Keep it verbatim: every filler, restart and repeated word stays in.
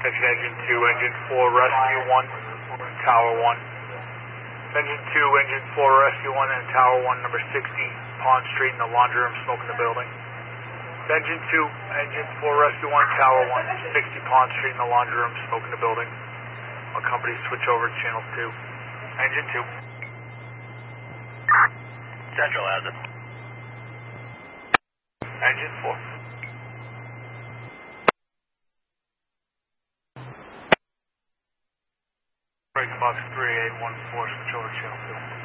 Section Engine two, Engine four, Rescue one, Tower one. Engine two, Engine four, Rescue one, and Tower one, number sixty, Pond Street in the laundry room, smoke in the building. Engine two, Engine four, Rescue one, Tower one, sixty Pond Street in the laundry room, smoke in the building. All companies switch over to Channel two. Engine two. Central has it. Engine four. Break box three eight one four, switch over to Channel two.